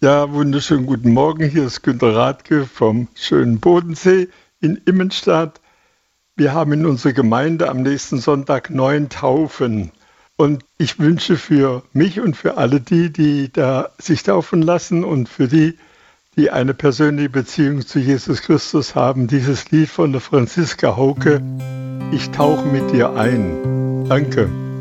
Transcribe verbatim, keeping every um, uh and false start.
Ja, wunderschönen guten Morgen. Hier ist Günter Rathke vom schönen Bodensee in Immenstadt. Wir haben in unserer Gemeinde am nächsten Sonntag neun Taufen. Und ich wünsche für mich und für alle die, die da sich taufen lassen und für die, die eine persönliche Beziehung zu Jesus Christus haben, dieses Lied von der Franziska Hauke, Ich tauche mit dir ein. Danke.